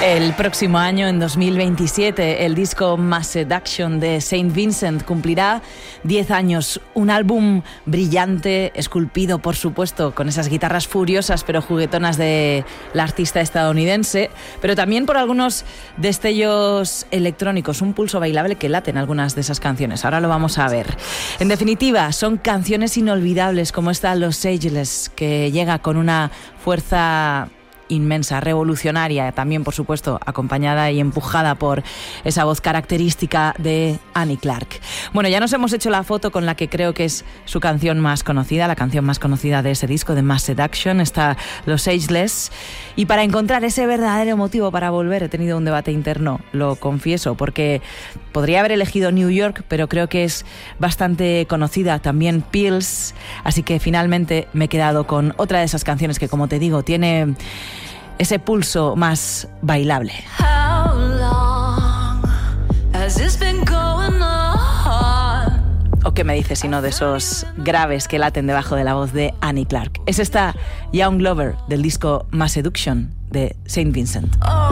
El próximo año, en 2027, el disco Mass Seduction de Saint Vincent cumplirá 10 años. Un álbum brillante, esculpido, por supuesto, con esas guitarras furiosas pero juguetonas de la artista estadounidense, pero también por algunos destellos electrónicos, un pulso bailable que late en algunas de esas canciones. Ahora lo vamos a ver. En definitiva, son canciones inolvidables como esta Los Ageless, que llega con una fuerza inmensa, revolucionaria, también por supuesto acompañada y empujada por esa voz característica de Annie Clark. Bueno, ya nos hemos hecho la foto con la que creo que es su canción más conocida, la canción más conocida de ese disco de Mass Seduction, está Los Ageless, y para encontrar ese verdadero motivo para volver he tenido un debate interno, lo confieso, porque podría haber elegido New York, pero creo que es bastante conocida, también Pills, así que finalmente me he quedado con otra de esas canciones que, como te digo, tiene ese pulso más bailable. ¿O qué me dices si no de esos graves que laten debajo de la voz de Annie Clark? Es esta Young Lover del disco Mass Seduction de Saint Vincent.